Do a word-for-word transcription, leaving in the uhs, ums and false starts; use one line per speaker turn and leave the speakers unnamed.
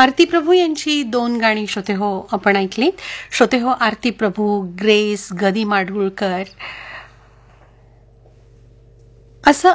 आरती प्रभू यांची दोन गाणी श्रोते हो आपण ऐकलीत. श्रोते हो, आरती प्रभू, ग्रेस, गदी माडगुळकर असं